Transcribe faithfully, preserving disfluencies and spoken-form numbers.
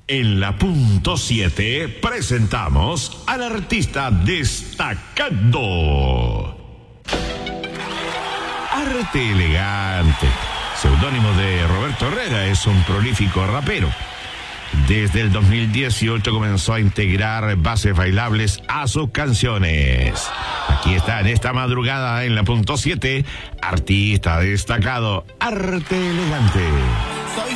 En la punto siete presentamos al artista destacado. Arte Elegante, seudónimo de Roberto Herrera, es un prolífico rapero. Desde el dos mil dieciocho comenzó a integrar bases bailables a sus canciones. Aquí está en esta madrugada en la punto siete, artista destacado, Arte Elegante.